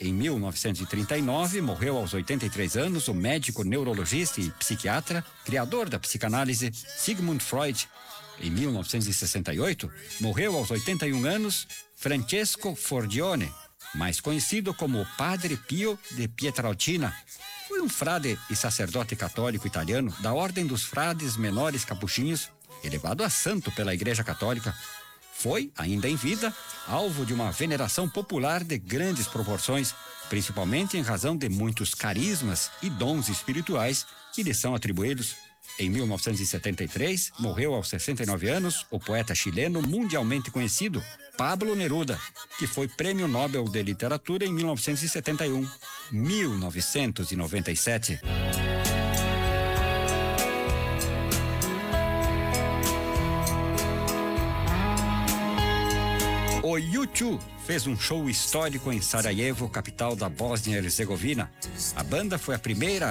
Em 1939, morreu aos 83 anos o médico neurologista e psiquiatra, criador da psicanálise, Sigmund Freud. Em 1968, morreu aos 81 anos Francesco Forgione, mais conhecido como o Padre Pio de Pietrelcina. Foi um frade e sacerdote católico italiano da Ordem dos Frades Menores Capuchinhos, elevado a santo pela Igreja Católica. Foi, ainda em vida, alvo de uma veneração popular de grandes proporções, principalmente em razão de muitos carismas e dons espirituais que lhe são atribuídos. Em 1973, morreu aos 69 anos o poeta chileno mundialmente conhecido, Pablo Neruda, que foi Prêmio Nobel de Literatura em 1971. 1997. O U2 fez um show histórico em Sarajevo, capital da Bósnia e Herzegovina. A banda foi a primeira